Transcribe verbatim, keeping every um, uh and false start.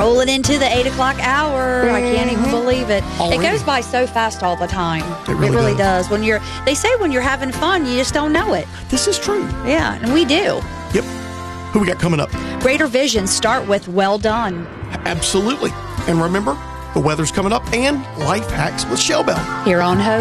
rolling into the eight o'clock hour. I can't even believe it. Already. It goes by so fast all the time. It really it really does. does. When you're, they say when you're having fun, you just don't know it. This is true. Yeah, and we do. Yep. Who we got coming up? Greater visions start with well done. Absolutely. And remember, the weather's coming up and life hacks with Shell Bell. Here on Hope.